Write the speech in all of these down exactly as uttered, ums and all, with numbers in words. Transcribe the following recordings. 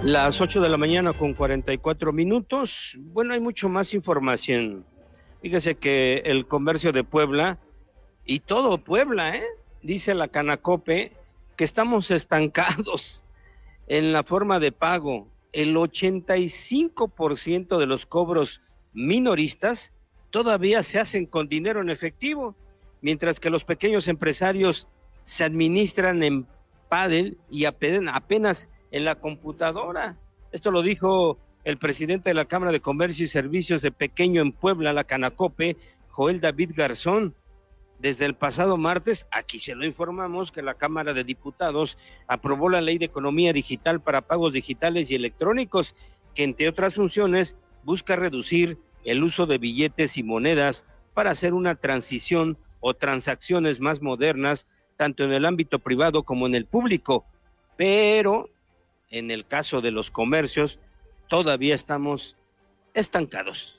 Las ocho de la mañana con cuarenta y cuatro minutos. Bueno, hay mucho más información. Fíjese que el comercio de Puebla, y todo Puebla, ¿eh? Dice la Canacope, que estamos estancados en la forma de pago. El ochenta y cinco por ciento de los cobros minoristas todavía se hacen con dinero en efectivo, mientras que los pequeños empresarios se administran en pádel y apenas en la computadora. Esto lo dijo el presidente de la Cámara de Comercio y Servicios de Pequeño en Puebla, la Canacope, Joel David Garzón. Desde el pasado martes, aquí se lo informamos, que la Cámara de Diputados aprobó la Ley de Economía Digital para pagos digitales y electrónicos, que entre otras funciones busca reducir el uso de billetes y monedas para hacer una transición o transacciones más modernas, tanto en el ámbito privado como en el público. Pero en el caso de los comercios, todavía estamos estancados.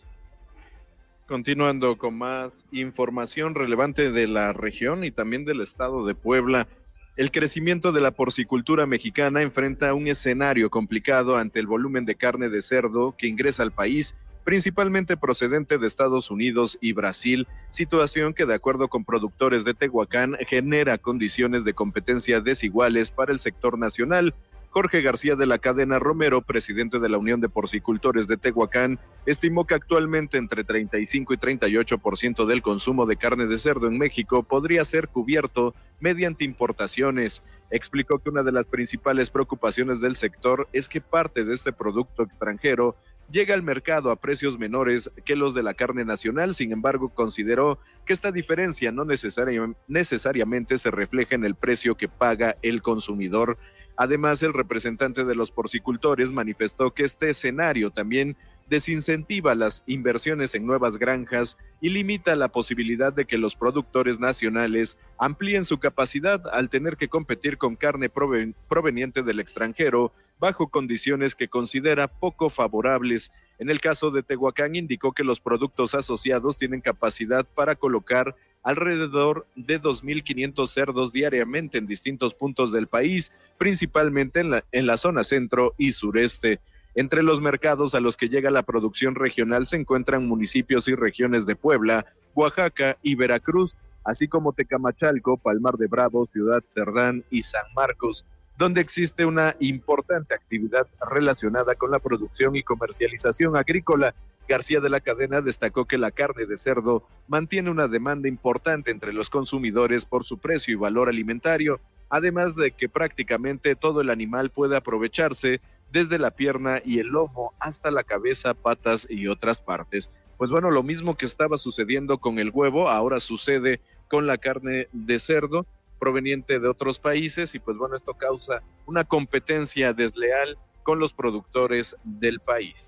Continuando con más información relevante de la región y también del estado de Puebla, el crecimiento de la porcicultura mexicana enfrenta un escenario complicado ante el volumen de carne de cerdo que ingresa al país, principalmente procedente de Estados Unidos y Brasil, situación que de acuerdo con productores de Tehuacán genera condiciones de competencia desiguales para el sector nacional. Jorge García de la Cadena Romero, presidente de la Unión de Porcicultores de Tehuacán, estimó que actualmente entre treinta y cinco y treinta y ocho por ciento del consumo de carne de cerdo en México podría ser cubierto mediante importaciones. Explicó que una de las principales preocupaciones del sector es que parte de este producto extranjero llega al mercado a precios menores que los de la carne nacional. Sin embargo, consideró que esta diferencia no necesari- necesariamente se refleja en el precio que paga el consumidor. Además, el representante de los porcicultores manifestó que este escenario también desincentiva las inversiones en nuevas granjas y limita la posibilidad de que los productores nacionales amplíen su capacidad al tener que competir con carne proven- proveniente del extranjero bajo condiciones que considera poco favorables. En el caso de Tehuacán, indicó que los productos asociados tienen capacidad para colocar alrededor de dos mil quinientos cerdos diariamente en distintos puntos del país, principalmente en la, en la zona centro y sureste. Entre los mercados a los que llega la producción regional se encuentran municipios y regiones de Puebla, Oaxaca y Veracruz, así como Tecamachalco, Palmar de Bravo, Ciudad Cerdán y San Marcos, donde existe una importante actividad relacionada con la producción y comercialización agrícola. García de la Cadena destacó que la carne de cerdo mantiene una demanda importante entre los consumidores por su precio y valor alimentario, además de que prácticamente todo el animal puede aprovecharse desde la pierna y el lomo hasta la cabeza, patas y otras partes. Pues bueno, lo mismo que estaba sucediendo con el huevo, ahora sucede con la carne de cerdo proveniente de otros países, y pues bueno, esto causa una competencia desleal con los productores del país.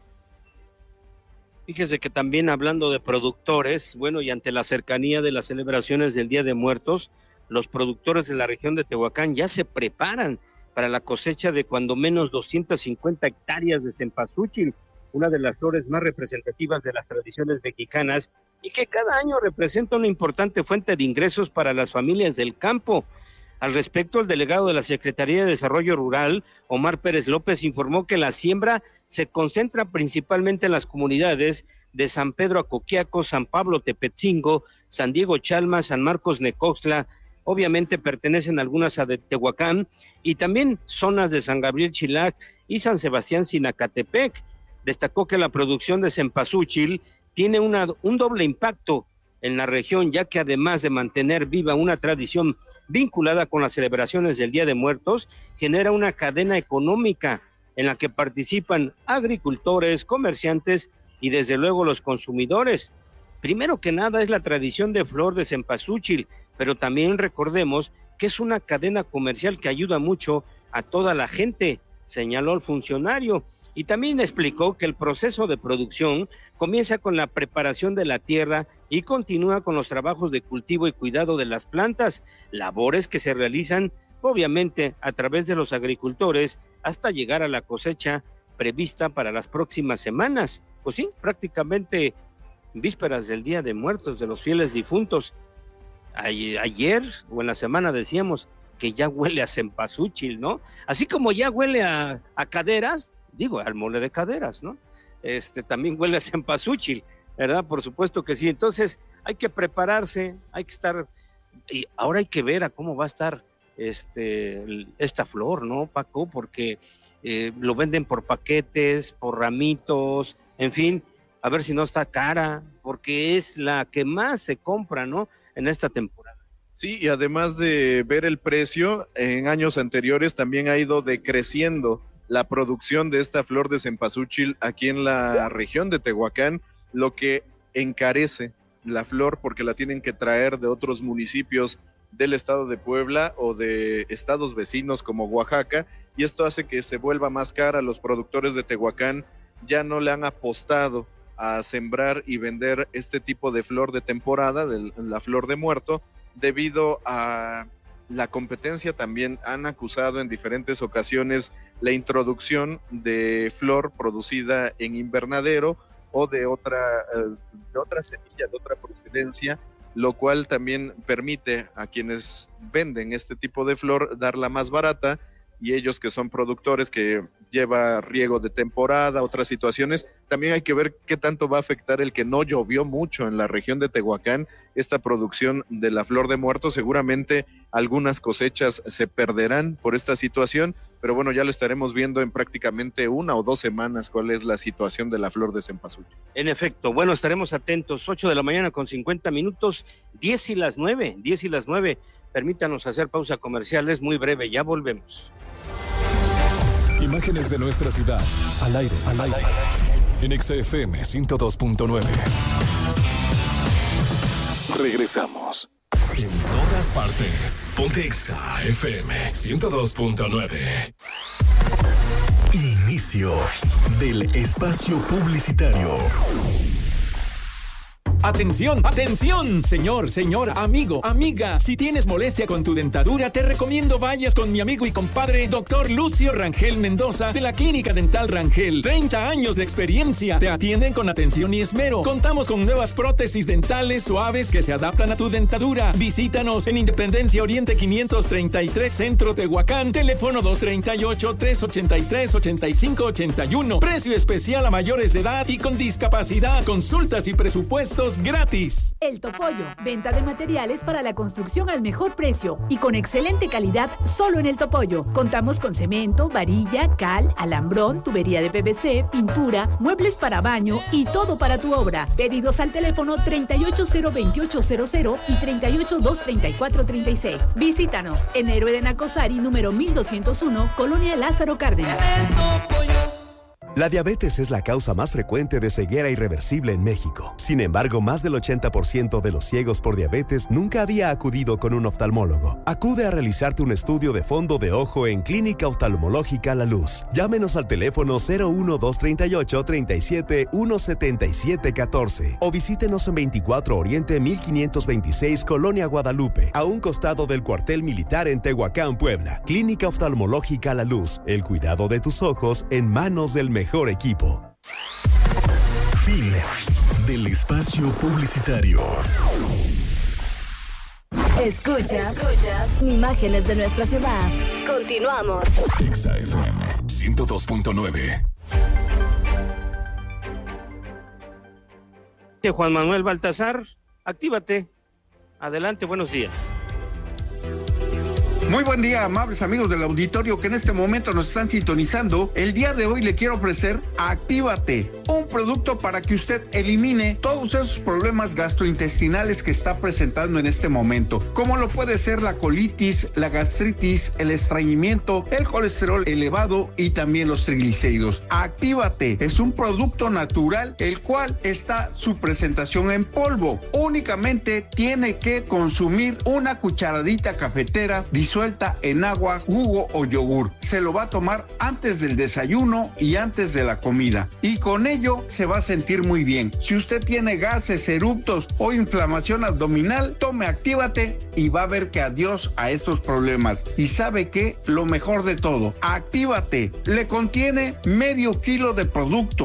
Fíjese que también hablando de productores, bueno, y ante la cercanía de las celebraciones del Día de Muertos, los productores de la región de Tehuacán ya se preparan para la cosecha de cuando menos doscientas cincuenta hectáreas de cempasúchil, una de las flores más representativas de las tradiciones mexicanas y que cada año representa una importante fuente de ingresos para las familias del campo. Al respecto, el delegado de la Secretaría de Desarrollo Rural, Omar Pérez López, informó que la siembra se concentra principalmente en las comunidades de San Pedro Acoquiaco, San Pablo Tepetzingo, San Diego Chalma, San Marcos Necoxtla. Obviamente pertenecen algunas a de Tehuacán y también zonas de San Gabriel Chilac y San Sebastián Sinacatepec. Destacó que la producción de cempasúchil tiene una, un doble impacto en la región, ya que además de mantener viva una tradición vinculada con las celebraciones del Día de Muertos, genera una cadena económica en la que participan agricultores, comerciantes y desde luego los consumidores. Primero que nada es la tradición de flor de cempasúchil, pero también recordemos que es una cadena comercial que ayuda mucho a toda la gente, señaló el funcionario. Y también explicó que el proceso de producción comienza con la preparación de la tierra y continúa con los trabajos de cultivo y cuidado de las plantas, labores que se realizan obviamente a través de los agricultores hasta llegar a la cosecha prevista para las próximas semanas. Pues sí, prácticamente vísperas del Día de Muertos de los fieles difuntos. Ayer o en la semana decíamos que ya huele a cempasúchil, ¿no? Así como ya huele a, a caderas, digo, al mole de caderas, ¿no? Este, también huele a cempasúchil, ¿verdad? Por supuesto que sí. Entonces hay que prepararse, hay que estar, y ahora hay que ver a cómo va a estar este, esta flor, ¿no, Paco? Porque eh, lo venden por paquetes, por ramitos, en fin, a ver si no está cara, porque es la que más se compra, ¿no? En esta temporada. Sí, y además de ver el precio, en años anteriores también ha ido decreciendo la producción de esta flor de cempasúchil aquí en la región de Tehuacán, lo que encarece la flor porque la tienen que traer de otros municipios del estado de Puebla o de estados vecinos como Oaxaca, y esto hace que se vuelva más cara. Los productores de Tehuacán ya no le han apostado a sembrar y vender este tipo de flor de temporada, de la flor de muerto, debido a la competencia. También han acusado en diferentes ocasiones la introducción de flor producida en invernadero o de otra, de otra semilla, de otra procedencia, lo cual también permite a quienes venden este tipo de flor darla más barata, y ellos que son productores que lleva riego de temporada, otras situaciones, también hay que ver qué tanto va a afectar el que no llovió mucho en la región de Tehuacán, esta producción de la flor de muerto. Seguramente algunas cosechas se perderán por esta situación, pero bueno, ya lo estaremos viendo en prácticamente una o dos semanas cuál es la situación de la flor de cempasúchil. En efecto, bueno, estaremos atentos. Ocho de la mañana con cincuenta minutos, diez y las nueve, diez y las nueve. Permítanos hacer pausa comercial, es muy breve, ya volvemos. Imágenes de nuestra ciudad, al aire, al aire, en Exa F M ciento dos punto nueve. Regresamos. En todas partes, ponte Exa F M ciento dos punto nueve. Inicio del espacio publicitario. Atención, atención, señor, señor, amigo, amiga. Si tienes molestia con tu dentadura, te recomiendo vayas con mi amigo y compadre, doctor Lucio Rangel Mendoza, de la Clínica Dental Rangel. treinta años de experiencia. Te atienden con atención y esmero. Contamos con nuevas prótesis dentales suaves que se adaptan a tu dentadura. Visítanos en Independencia Oriente quinientos treinta y tres, Centro Tehuacán. Teléfono dos tres ocho, tres ocho tres, ocho cinco ocho uno. Precio especial a mayores de edad y con discapacidad. Consultas y presupuestos gratis. El Topollo, venta de materiales para la construcción al mejor precio y con excelente calidad solo en El Topollo. Contamos con cemento, varilla, cal, alambrón, tubería de P V C, pintura, muebles para baño y todo para tu obra. Pedidos al teléfono treinta y ocho cero veintiocho cero cero y treinta y ocho dos treinta y cuatro treinta y seis. Visítanos en Héroe de Nacosari, número mil doscientos uno, Colonia Lázaro Cárdenas. La diabetes es la causa más frecuente de ceguera irreversible en México. Sin embargo, más del ochenta por ciento de los ciegos por diabetes nunca había acudido con un oftalmólogo. Acude a realizarte un estudio de fondo de ojo en Clínica Oftalmológica La Luz. Llámenos al teléfono cero uno dos treinta y ocho, treinta y siete, uno setenta y siete catorce o visítenos en veinticuatro Oriente mil quinientos veintiséis, Colonia Guadalupe, a un costado del cuartel militar en Tehuacán, Puebla. Clínica Oftalmológica La Luz. El cuidado de tus ojos en manos del mejor mejor equipo. Fin del espacio publicitario. Escuchas, escuchas imágenes de nuestra ciudad. Continuamos. Exa F M ciento dos punto nueve. Juan Manuel Baltasar, actívate. Adelante, buenos días. Muy buen día, amables amigos del auditorio que en este momento nos están sintonizando. El día de hoy le quiero ofrecer Actívate, un producto para que usted elimine todos esos problemas gastrointestinales que está presentando en este momento, como lo puede ser la colitis, la gastritis, el estreñimiento, el colesterol elevado y también los triglicéridos. Actívate es un producto natural, el cual está su presentación en polvo. Únicamente tiene que consumir una cucharadita cafetera disuelta en agua, jugo o yogur. Se lo va a tomar antes del desayuno y antes de la comida. Y con ello se va a sentir muy bien. Si usted tiene gases, eruptos o inflamación abdominal, tome Actívate y va a ver que adiós a estos problemas. Y sabe que lo mejor de todo, Actívate le contiene medio kilo de producto.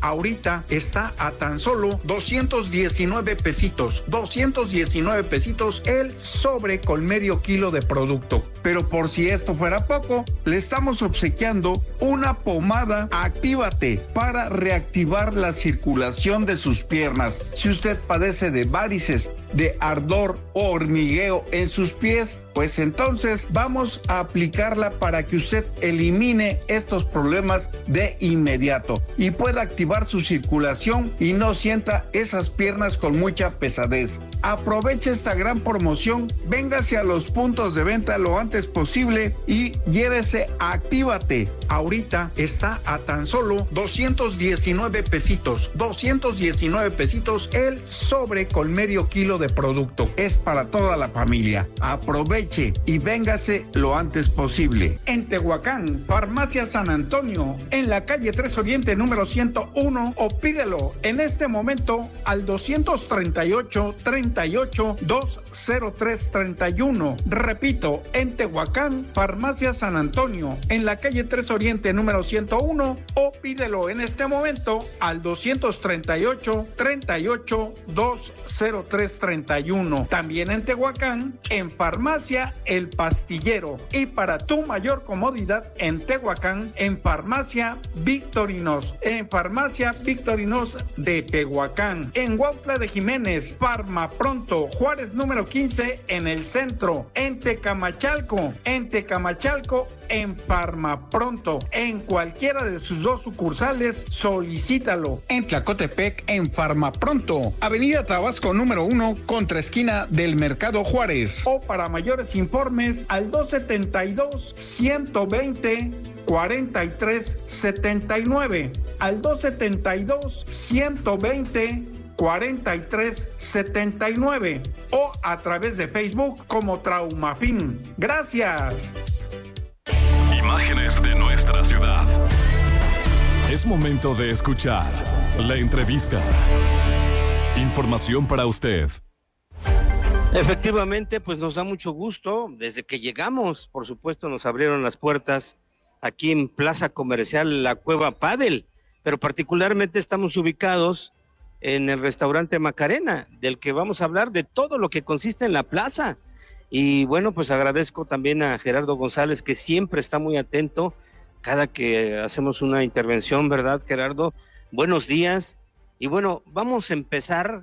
ahorita está a tan solo doscientos diecinueve pesitos, doscientos diecinueve pesitos el sobre con medio kilo de producto. Pero por si esto fuera poco, le estamos obsequiando una pomada Actívate para reactivar la circulación de sus piernas. Si usted padece de varices, de ardor o hormigueo en sus pies, pues entonces vamos a aplicarla para que usted elimine estos problemas de inmediato y pueda activar su circulación y no sienta esas piernas con mucha pesadez. Aproveche esta gran promoción, véngase a los puntos de venta lo antes posible y llévese Actívate. Ahorita está a tan solo doscientos diecinueve pesitos, doscientos diecinueve pesitos el sobre con medio kilo de producto. Es para toda la familia. Aproveche y véngase lo antes posible. En Tehuacán, Farmacia San Antonio, en la calle tres Oriente número ciento uno, o pídelo en este momento al doscientos treinta y ocho, treinta y ocho, doscientos tres treinta y uno. Repito, en Tehuacán, Farmacia San Antonio, en la calle tres Oriente número ciento uno, o pídelo en este momento al doscientos treinta y ocho, treinta y ocho, doscientos tres treinta y uno. También en Tehuacán, en Farmacia El Pastillero, y para tu mayor comodidad en Tehuacán, en Farmacia Victorinos, en Farmacia Victorinos de Tehuacán, en Huautla de Jiménez, Farma Pronto, Juárez número quince en el centro, en Tecamachalco, en Tecamachalco, en Farma Pronto, en cualquiera de sus dos sucursales, solicítalo. En Tlacotepec, en Farma Pronto, Avenida Tabasco número uno, contra esquina del Mercado Juárez, o para mayores informes al dos setenta y dos, ciento veinte, cuarenta y tres setenta y nueve, al dos setenta y dos, ciento veinte, cuarenta y tres setenta y nueve, o a través de Facebook como Traumafin. Gracias. Imágenes de nuestra ciudad. Es momento de escuchar la entrevista. Información para usted. Efectivamente, pues nos da mucho gusto. Desde que llegamos, por supuesto, nos abrieron las puertas aquí en Plaza Comercial La Cueva Padel, pero particularmente estamos ubicados en el restaurante Macarena, del que vamos a hablar de todo lo que consiste en la plaza. Y bueno, pues agradezco también a Gerardo González, que siempre está muy atento cada que hacemos una intervención, ¿verdad, Gerardo? Buenos días. Y bueno, vamos a empezar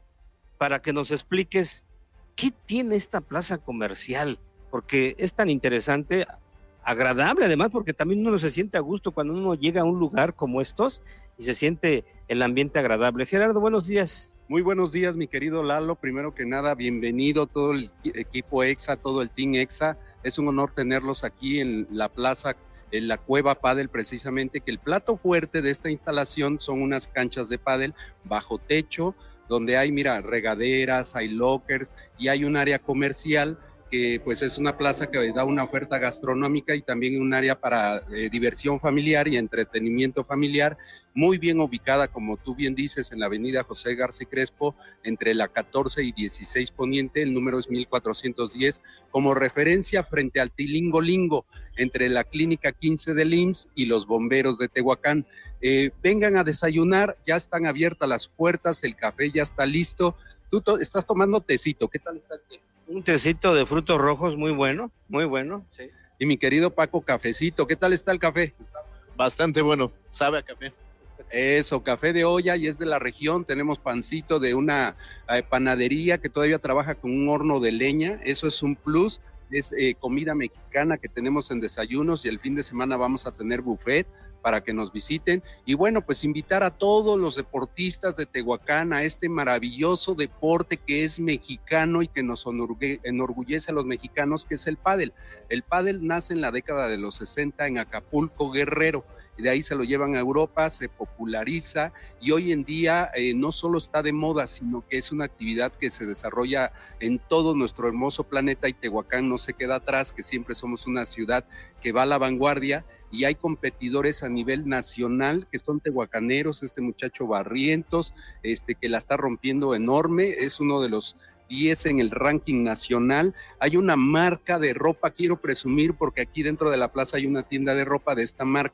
para que nos expliques qué tiene esta plaza comercial, porque es tan interesante, agradable además, porque también uno se siente a gusto cuando uno llega a un lugar como estos y se siente el ambiente agradable. Gerardo, buenos días. Muy buenos días, mi querido Lalo. Primero que nada, bienvenido todo el equipo EXA, todo el Team EXA. Es un honor tenerlos aquí en la plaza, en la Cueva Padel, precisamente, que el plato fuerte de esta instalación son unas canchas de pádel bajo techo, donde hay, mira, regaderas, hay lockers y hay un área comercial que pues es una plaza que da una oferta gastronómica y también un área para eh, diversión familiar y entretenimiento familiar, muy bien ubicada, como tú bien dices, en la avenida José García Crespo, entre la catorce y dieciséis Poniente, el número es mil cuatrocientos diez, como referencia frente al Tilingolingo, entre la Clínica quince del I M S S y los bomberos de Tehuacán. Eh, vengan a desayunar, ya están abiertas las puertas, el café ya está listo. Tú to- estás tomando tecito, ¿qué tal está el té? Un tecito de frutos rojos muy bueno, muy bueno. Sí. Y mi querido Paco, cafecito, ¿qué tal está el café? Bastante bueno, sabe a café. Eso, café de olla y es de la región. Tenemos pancito de una eh, panadería que todavía trabaja con un horno de leña, eso es un plus. Es eh, comida mexicana que tenemos en desayunos y el fin de semana vamos a tener buffet para que nos visiten. Y bueno, pues invitar a todos los deportistas de Tehuacán a este maravilloso deporte que es mexicano y que nos enorgue- enorgullece a los mexicanos, que es el pádel. El pádel nace en la década de los sesenta en Acapulco, Guerrero, y de ahí se lo llevan a Europa, se populariza y hoy en día eh, no solo está de moda, sino que es una actividad que se desarrolla en todo nuestro hermoso planeta y Tehuacán no se queda atrás, que siempre somos una ciudad que va a la vanguardia y hay competidores a nivel nacional que son tehuacaneros, este muchacho Barrientos, este que la está rompiendo enorme, es uno de los diez en el ranking nacional. Hay una marca de ropa, quiero presumir porque aquí dentro de la plaza hay una tienda de ropa de esta marca,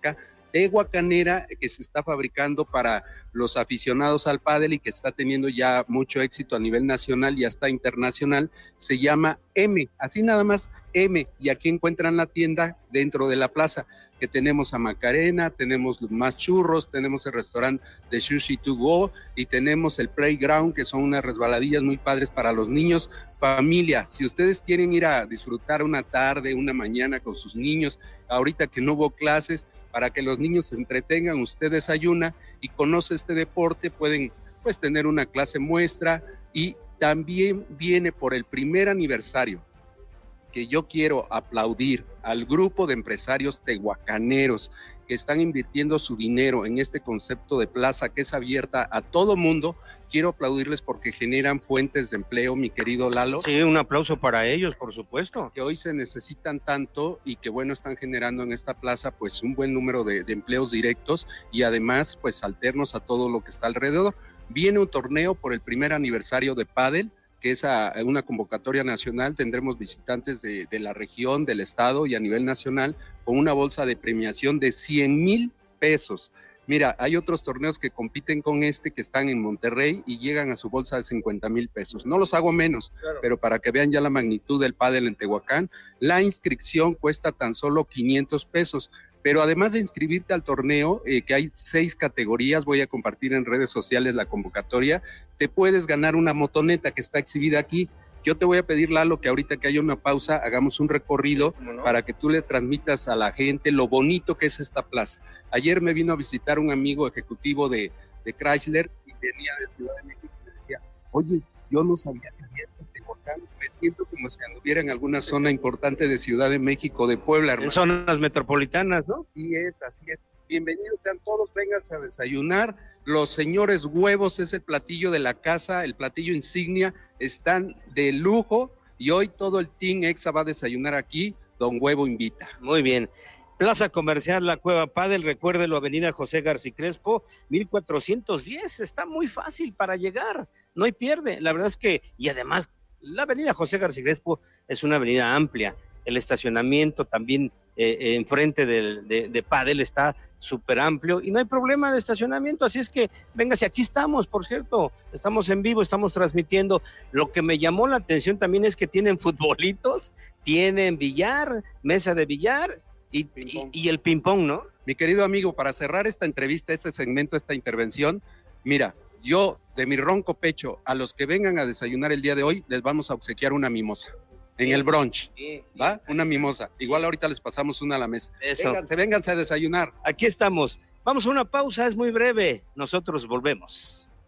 tehuacanera que se está fabricando para los aficionados al pádel y que está teniendo ya mucho éxito a nivel nacional y hasta internacional, se llama M, así nada más M, y aquí encuentran la tienda dentro de la plaza, que tenemos a Macarena, tenemos más churros, tenemos el restaurante de Sushi to Go y tenemos el Playground, que son unas resbaladillas muy padres para los niños. Familia, si ustedes quieren ir a disfrutar una tarde, una mañana con sus niños, ahorita que no hubo clases, para que los niños se entretengan, usted desayuna y conoce este deporte, pueden pues tener una clase muestra, y también viene por el primer aniversario, que yo quiero aplaudir al grupo de empresarios tehuacaneros que están invirtiendo su dinero en este concepto de plaza que es abierta a todo mundo. Quiero aplaudirles porque generan fuentes de empleo, mi querido Lalo. Sí, un aplauso para ellos, por supuesto. Que hoy se necesitan tanto y que bueno, están generando en esta plaza pues un buen número de, de empleos directos y además pues alternos a todo lo que está alrededor. Viene un torneo por el primer aniversario de pádel, que es a una convocatoria nacional. Tendremos visitantes de, de la región, del estado y a nivel nacional, con una bolsa de premiación de cien mil pesos. Mira, hay otros torneos que compiten con este, que están en Monterrey y llegan a su bolsa de cincuenta mil pesos. No los hago menos, claro, pero para que vean ya la magnitud del pádel en Tehuacán, la inscripción cuesta tan solo quinientos pesos. Pero además de inscribirte al torneo, eh, que hay seis categorías, voy a compartir en redes sociales la convocatoria, te puedes ganar una motoneta que está exhibida aquí. Yo te voy a pedir, Lalo, que ahorita que haya una pausa, hagamos un recorrido no? para que tú le transmitas a la gente lo bonito que es esta plaza. Ayer me vino a visitar un amigo ejecutivo de, de Chrysler y venía de Ciudad de México y me decía, oye, yo no sabía que había esto en Tehuacán, me siento como si anduviera en alguna zona importante de Ciudad de México, de Puebla, hermano. En zonas metropolitanas, ¿no? Así es, así es. Bienvenidos sean todos, vénganse a desayunar. Los señores huevos es el platillo de la casa, el platillo insignia, están de lujo y hoy todo el Team Exa va a desayunar aquí. Don Huevo invita. Muy bien. Plaza Comercial La Cueva Pádel, recuérdelo, Avenida José García Crespo, mil cuatrocientos diez, está muy fácil para llegar, no hay pierde. La verdad es que, y además, la Avenida José García Crespo es una avenida amplia, el estacionamiento también eh, eh, enfrente de, de, de Pádel está súper amplio y no hay problema de estacionamiento, así es que véngase, aquí estamos, por cierto, estamos en vivo, estamos transmitiendo. Lo que me llamó la atención también es que tienen futbolitos, tienen billar, mesa de billar y, y, y el ping-pong, ¿no? Mi querido amigo, para cerrar esta entrevista, este segmento, esta intervención, mira, yo de mi ronco pecho, a los que vengan a desayunar el día de hoy, les vamos a obsequiar una mimosa. En bien, el brunch, bien, ¿va? Bien. Una mimosa. Igual ahorita les pasamos una a la mesa. Eso. Vénganse, vénganse a desayunar. Aquí estamos. Vamos a una pausa, es muy breve. Nosotros volvemos.